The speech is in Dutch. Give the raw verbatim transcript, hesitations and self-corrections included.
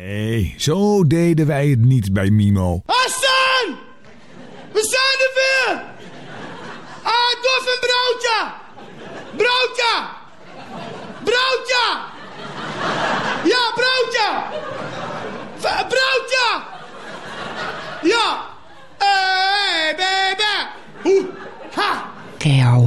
Nee, zo deden wij het niet bij Mimo. Hassan! We zijn er weer! Ah, dof een broodje! Broodje! Broodje! Ja, broodje! V- broodje! Ja! Hey, baby! Oeh, ha! Kou.